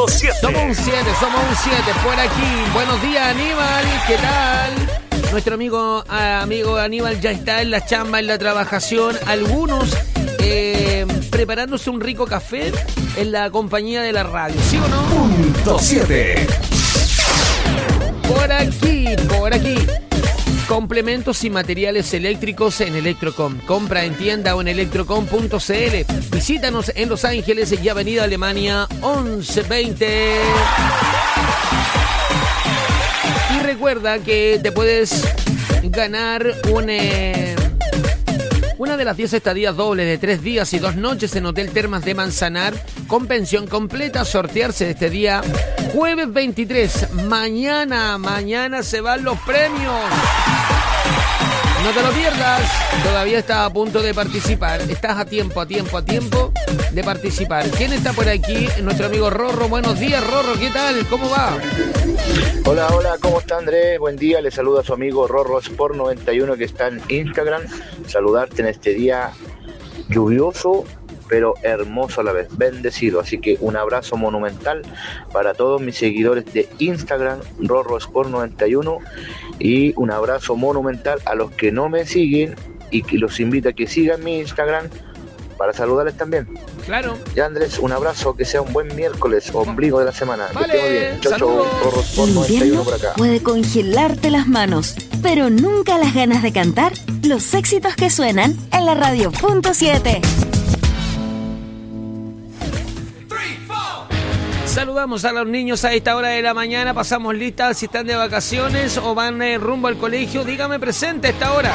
Somos un 7. Por aquí. Buenos días, Aníbal. ¿Qué tal? Nuestro amigo Aníbal ya está en la chamba, en la trabajación. Algunos preparándose un rico café en la compañía de la radio. ¿Sí o no? Punto 7. Por aquí. Complementos y materiales eléctricos en Electrocom. Compra en tienda o en electrocom.cl. Visítanos en Los Ángeles y Avenida Alemania 1120. Y recuerda que te puedes ganar una de las 10 estadías dobles de 3 días y 2 noches en Hotel Termas de Manzanar con pensión completa. Sortearse este día jueves 23. Mañana se van los premios. No te lo pierdas. Todavía estás a punto de participar. Estás a tiempo de participar. ¿Quién está por aquí? Nuestro amigo Rorro. Buenos días, Rorro. ¿Qué tal? ¿Cómo va? Hola, ¿cómo está Andrés? Buen día, le saluda a su amigo Rorro Sport 91 que está en Instagram. Saludarte en este día lluvioso, pero hermoso a la vez, bendecido. Así que un abrazo monumental para todos mis seguidores de Instagram, Rorro Sport 91, y un abrazo monumental a los que no me siguen y que los invito a que sigan mi Instagram para saludarles también. Claro. Ya, Andrés, un abrazo, que sea un buen miércoles, ombligo de la semana. Vale, que estén muy bien. Chau, Rorro Sport El 91 invierno por acá. puede congelarte las manos, pero nunca las ganas de cantar los éxitos que suenan en la radio. Punto 7. Saludamos a los niños a esta hora de la mañana. Pasamos listas si están de vacaciones o van rumbo al colegio. Dígame presente a esta hora.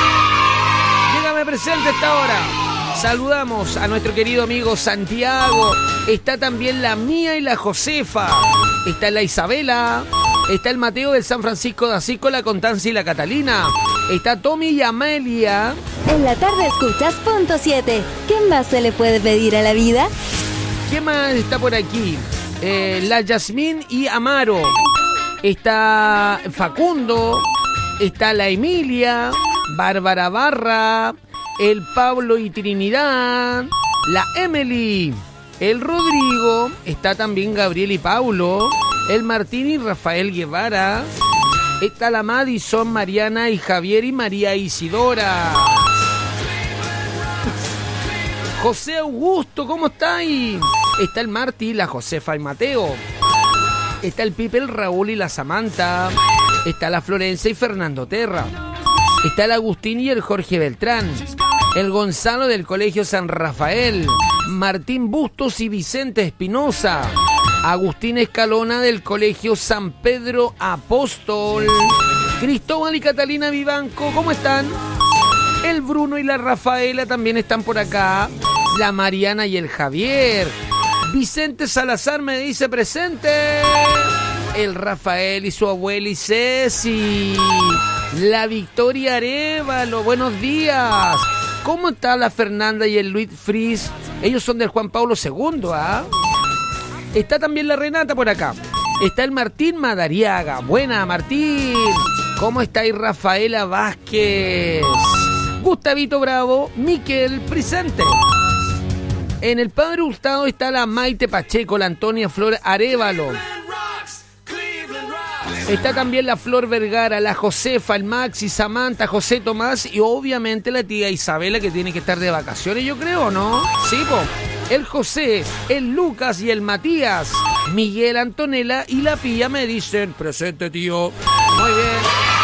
Saludamos a nuestro querido amigo Santiago. Está también la Mía y la Josefa. Está la Isabela. Está el Mateo del San Francisco de Asís con la Constanza y la Catalina. Está Tommy y Amelia. En la tarde escuchas Punto 7. ¿Qué más se le puede pedir a la vida? ¿Qué más está por aquí? La Yasmín y Amaro. Está Facundo. Está la Emilia. Bárbara Barra. El Pablo y Trinidad. La Emily. El Rodrigo. Está también Gabriel y Paulo. El Martín y Rafael Guevara. Está la Madison, Mariana y Javier y María Isidora. José Augusto, ¿cómo está ahí? Está el Martí, la Josefa y Mateo. Está el Pipe, el Raúl y la Samantha. Está la Florencia y Fernando Terra. Está el Agustín y el Jorge Beltrán. El Gonzalo del Colegio San Rafael. Martín Bustos y Vicente Espinosa. Agustín Escalona del Colegio San Pedro Apóstol. Cristóbal y Catalina Vivanco, ¿cómo están? El Bruno y la Rafaela también están por acá. La Mariana y el Javier. Vicente Salazar me dice presente. El Rafael y su abuela y Ceci. La Victoria Arevalo, buenos días. ¿Cómo está la Fernanda y el Luis Fris? Ellos son del Juan Pablo II, ¿ah? Está también la Renata por acá. Está el Martín Madariaga. Buena, Martín. ¿Cómo está ahí Rafaela Vázquez? Gustavito Bravo, Miquel presente. En el Padre Hurtado está la Maite Pacheco, la Antonia Flor Arevalo. Está también la Flor Vergara, la Josefa, el Maxi, Samantha, José Tomás y obviamente la tía Isabela, que tiene que estar de vacaciones, yo creo, ¿no? Sí, po. El José, el Lucas y el Matías. Miguel, Antonella y la Pía me dicen presente, tío. Muy bien.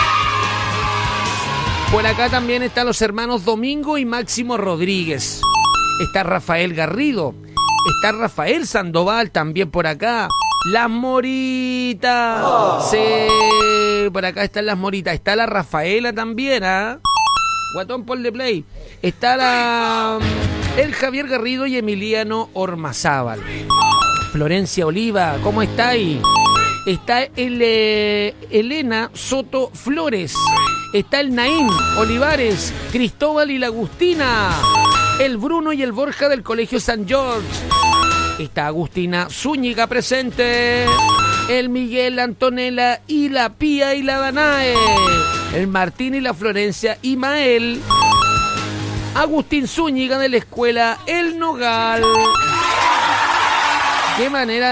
Por acá también están los hermanos Domingo y Máximo Rodríguez. Está Rafael Garrido. Está Rafael Sandoval también por acá. Las Moritas. Oh. Sí, por acá están las Moritas. Está la Rafaela también, ¿ah? Guatón por the play. Está el Javier Garrido y Emiliano Ormazábal. Florencia Oliva, ¿cómo está ahí? Está Elena Soto Flores. Está el Naín Olivares, Cristóbal y la Agustina. El Bruno y el Borja del Colegio San George. Está Agustina Zúñiga presente. El Miguel, la Antonella y la Pía y la Danae. El Martín y la Florencia y Mael. Agustín Zúñiga de la escuela El Nogal. Qué manera